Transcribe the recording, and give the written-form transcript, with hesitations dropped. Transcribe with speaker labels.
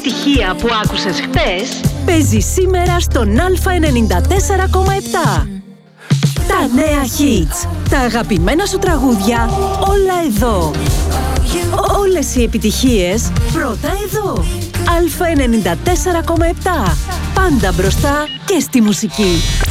Speaker 1: επιτυχία που άκουσες χτες
Speaker 2: παίζει σήμερα στον Α94,7. Τα νέα hits, τα αγαπημένα σου τραγούδια, όλα εδώ. Όλες οι επιτυχίες, πρώτα εδώ. Α94,7. Πάντα μπροστά και στη μουσική.